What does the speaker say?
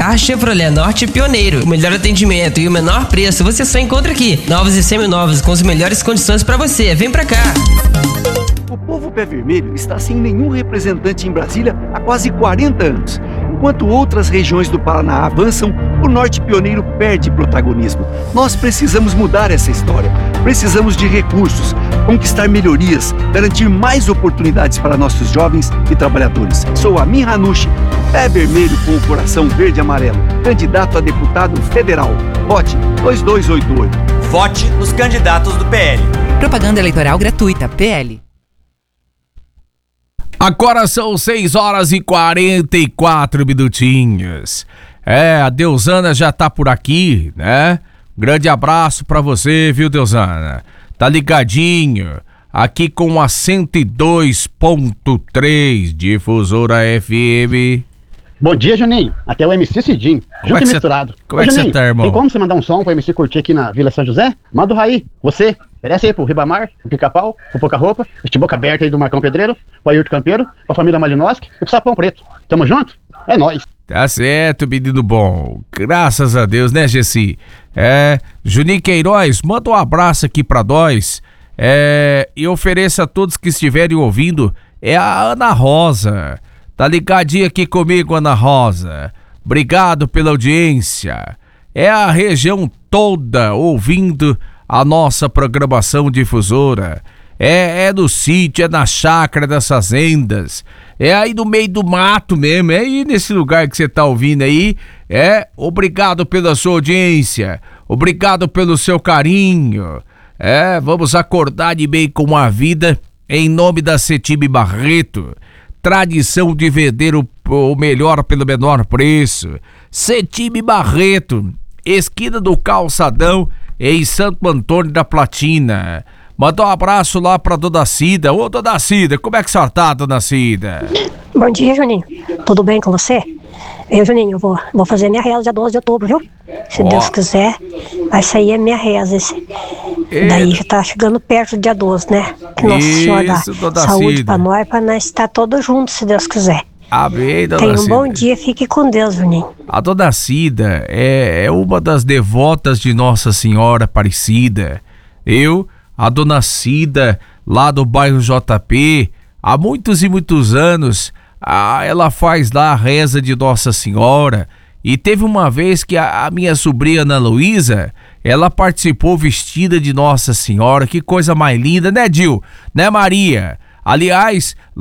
carro Chevrolet Norte Pioneiro. O melhor atendimento e o menor preço você só encontra aqui. Novos e seminovos com as melhores condições para você. Vem pra cá. O povo pé vermelho está sem nenhum representante em Brasília há quase 40 anos. Enquanto outras regiões do Paraná avançam, o Norte Pioneiro perde protagonismo. Nós precisamos mudar essa história. Precisamos de recursos, conquistar melhorias, garantir mais oportunidades para nossos jovens e trabalhadores. Sou Amin Hanushi, pé vermelho com o coração verde e amarelo, candidato a deputado federal. Vote 2288. Vote nos candidatos do PL. Propaganda eleitoral gratuita, PL. Agora são 6 horas e 44 minutinhos. A Deusana já tá por aqui, né? Grande abraço pra você, viu, Deusana? Tá ligadinho aqui com a 102.3 Difusora FM. Bom dia, Juninho. Até o MC Cidinho, junto e misturado. Como é que você tá, irmão? Tem como você mandar um som pro MC curtir aqui na Vila São José? Manda o Raí, você. Oferece aí pro Ribamar, pro Pica-Pau, pro Pouca Roupa, este boca aberta aí do Marcão Pedreiro, pro Ayrton Campeiro, pra família Malinowski e pro Sapão Preto. Tamo junto? É nóis. Tá certo, menino bom. Graças a Deus, né, Gessi? Juninho Queiroz, manda um abraço aqui pra nós. E ofereça a todos que estiverem ouvindo. É a Ana Rosa. Tá ligadinha aqui comigo, Ana Rosa. Obrigado pela audiência. É a região toda ouvindo a nossa programação difusora. É no sítio, é na chácara das fazendas. É aí no meio do mato mesmo. É aí nesse lugar que você tá ouvindo aí. Obrigado pela sua audiência. Obrigado pelo seu carinho. Vamos acordar de bem com a vida em nome da Cetime Barreto. Tradição de vender o melhor pelo menor preço. Cetime Barreto, esquina do Calçadão, em Santo Antônio da Platina. Manda um abraço lá pra Dona Cida. Ô, Dona Cida, como é que a senhora tá, Dona Cida? Bom dia, Juninho. Tudo bem com você? Eu, Juninho, eu vou fazer minha reza dia 12 de outubro, viu? Se Deus quiser, vai sair a minha reza. Daí já tá chegando perto do dia 12, né? Que Nossa Senhora dá saúde pra nós estar todos juntos, se Deus quiser. Amém, Dona Cida. Tenha um bom dia, fique com Deus, Juninho. A Dona Cida é uma das devotas de Nossa Senhora Aparecida. A Dona Cida, lá do bairro JP, há muitos e muitos anos, ela faz lá a reza de Nossa Senhora. E teve uma vez que a minha sobrinha Ana Luísa, ela participou vestida de Nossa Senhora. Que coisa mais linda, né, Dil? Né, Maria? Aliás,